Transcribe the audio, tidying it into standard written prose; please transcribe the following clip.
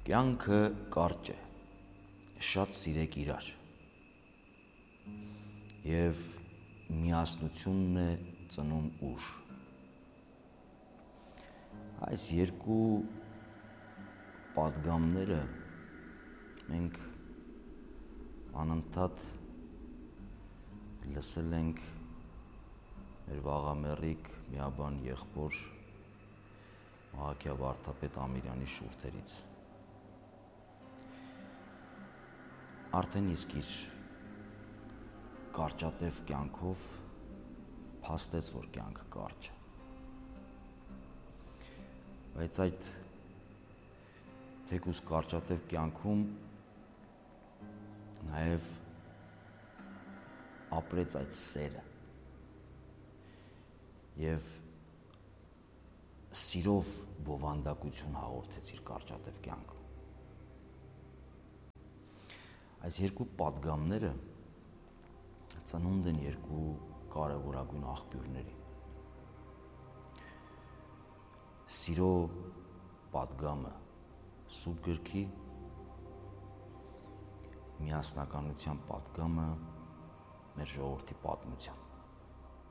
Կյանքը կարճ է, շատ սիրեք իրար, և միասնությունն է ծնում ուժ։ Այս երկու պատգամները մենք անընդհատ լսել ենք մեր վաղամեռիկ միաբան եղբոր Մահաքիա վարդապետ Ամիրյանի շուրթերից։ Արդեն իսկ իր կարճատև կյանքով փաստեց, որ կյանքը կարճ է։ Բայց այդ թեկուզ կարճատև կյանքում նաև ապրեց այդ սերը և սիրով բովանդակություն հաղորդեց իր կարճատև կյանքում։ Այս երկու պատգամները ծնունդ են երկու կարևորագույն աղբյուրների։ Սիրո պատգամը Սուրբ գրքի, միասնականության պատգամը մեր ժողովրդի պատմության։